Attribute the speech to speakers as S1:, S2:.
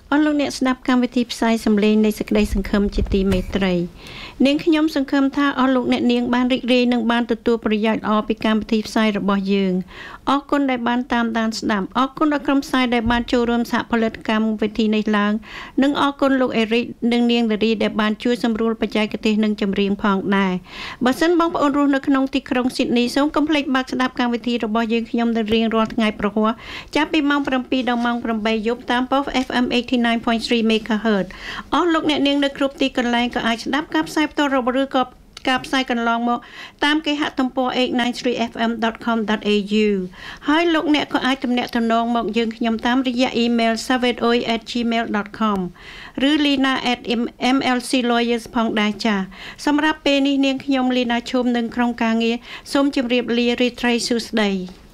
S1: អស់លោកអ្នកស្ដាប់កម្មវិធីផ្សាយសម្លេងនៃសេចក្តីសង្ឃឹមជាទីមេត្រីនាងខ្ញុំសង្ឃឹមថាអស់លោកអ្នកនាងបានរីករាយនិងបានទទួលប្រយោជន៍ល្អពីកម្មវិធីផ្សាយរបស់យើងអរគុណដែលបានតាមដានស្ដាប់អរគុណដល់ក្រុមផ្សាយដែលបានចូលរួមសហផលិតកម្មវិធីនេះឡើងនិងអរគុណលោកអេរិកនិងនាងលារីដែលបានជួយសម្រួលបច្ចេកទេសនិងចម្រៀងផងដែរបើសិនបងប្អូនរស់នៅក្នុងទីក្រុងស៊ីដនីសូមកុំភ្លេចបើកស្ដាប់កម្មវិធីរបស់យើងខ្ញុំនៅរៀងរាល់ថ្ងៃប្រហ័សចាប់ពីម៉ោង 7 ដល់ម៉ោង 8 យប់តាមប៉ុស FM 89.3 MHz អស់លោកអ្នកនាងនៅគ្រប់ទីកន្លែងក៏អាចស្ដាប់ការផ្សាយផ្ទាល់របស់ឬក៏ការផ្សាយកន្លងមកតាមគេហទំព័រ 893fm.com.au ហើយលោកអ្នកក៏អាចទំនាក់ទំនងមកយើងខ្ញុំតាមរយៈ email savetoi@gmail.com ឬ lina@mlclawyers ផងដែរចា៎សម្រាប់ពេលនេះនាងខ្ញុំលីណាឈុំនឹងក្រុមការងារសូមជម្រាបលារីត្រីសួស្តី